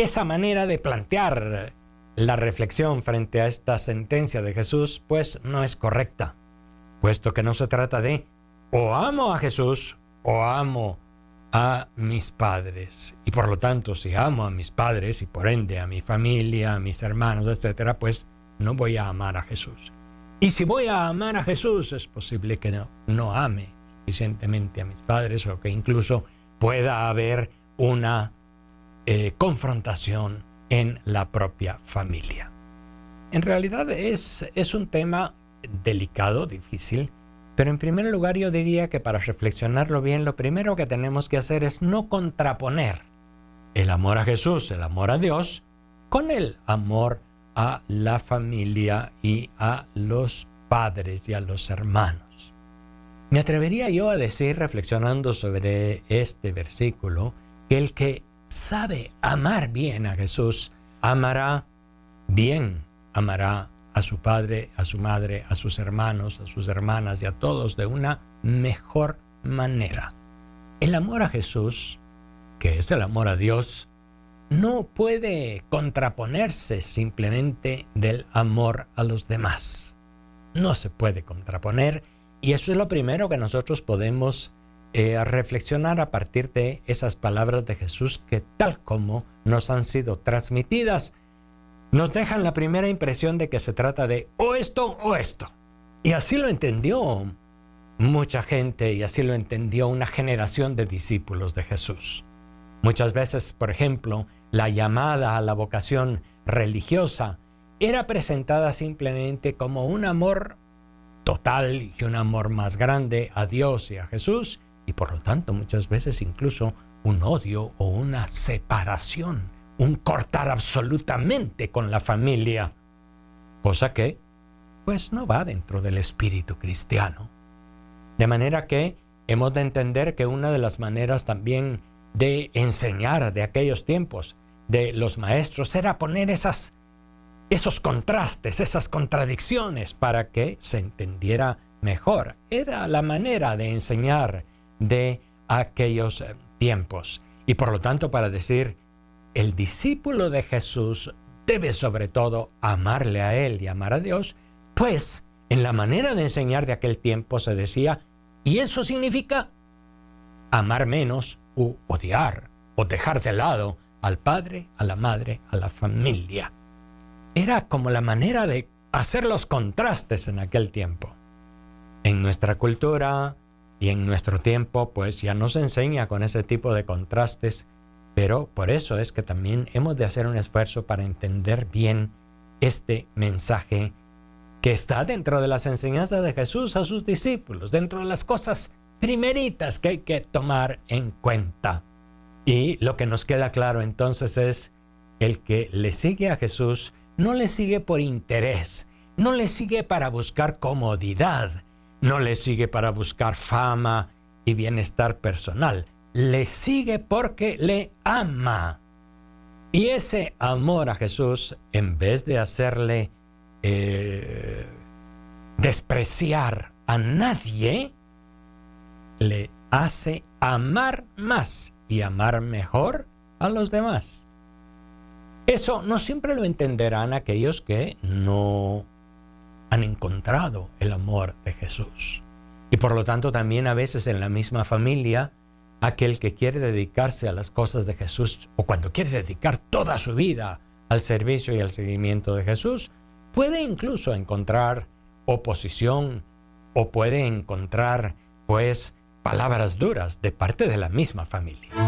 esa manera de plantear la reflexión frente a esta sentencia de Jesús, pues no es correcta, puesto que no se trata de o amo a Jesús o amo a mis padres. Y por lo tanto, si amo a mis padres y por ende a mi familia, a mis hermanos, etcétera, pues no voy a amar a Jesús. Y si voy a amar a Jesús, es posible que no ame suficientemente a mis padres, o que incluso pueda haber una confrontación en la propia familia. En realidad es un tema delicado, difícil, pero en primer lugar yo diría que para reflexionarlo bien, lo primero que tenemos que hacer es no contraponer el amor a Jesús, el amor a Dios, con el amor a la familia y a los padres y a los hermanos. Me atrevería yo a decir, reflexionando sobre este versículo, que el que sabe amar bien a Jesús, amará bien, amará a su padre, a su madre, a sus hermanos, a sus hermanas y a todos de una mejor manera. El amor a Jesús, que es el amor a Dios, no puede contraponerse simplemente del amor a los demás. No se puede contraponer, y eso es lo primero que nosotros podemos reflexionar a partir de esas palabras de Jesús que, tal como nos han sido transmitidas, nos dejan la primera impresión de que se trata de o esto o esto. Y así lo entendió mucha gente, y así lo entendió una generación de discípulos de Jesús. Muchas veces, por ejemplo, la llamada a la vocación religiosa era presentada simplemente como un amor total y un amor más grande a Dios y a Jesús, y por lo tanto muchas veces incluso un odio o una separación, un cortar absolutamente con la familia, cosa que pues no va dentro del espíritu cristiano. De manera que hemos de entender que una de las maneras también de enseñar de aquellos tiempos de los maestros era poner esos contrastes, esas contradicciones para que se entendiera mejor. Era la manera de enseñar de aquellos tiempos. Y por lo tanto, para decir, el discípulo de Jesús debe sobre todo amarle a Él y amar a Dios, pues en la manera de enseñar de aquel tiempo se decía, y eso significa amar menos u odiar o dejar de lado al padre, a la madre, a la familia. Era como la manera de hacer los contrastes en aquel tiempo. En nuestra cultura y en nuestro tiempo, pues ya no se enseña con ese tipo de contrastes, pero por eso es que también hemos de hacer un esfuerzo para entender bien este mensaje que está dentro de las enseñanzas de Jesús a sus discípulos, dentro de las cosas primeritas que hay que tomar en cuenta. Y lo que nos queda claro entonces es el que le sigue a Jesús no le sigue por interés, no le sigue para buscar comodidad, no le sigue para buscar fama y bienestar personal, le sigue porque le ama. Y ese amor a Jesús, en vez de hacerle despreciar a nadie, le hace amar más y amar mejor a los demás. Eso no siempre lo entenderán aquellos que no han encontrado el amor de Jesús. Y por lo tanto también a veces en la misma familia, aquel que quiere dedicarse a las cosas de Jesús, o cuando quiere dedicar toda su vida al servicio y al seguimiento de Jesús, puede incluso encontrar oposición o puede encontrar, pues, palabras duras de parte de la misma familia.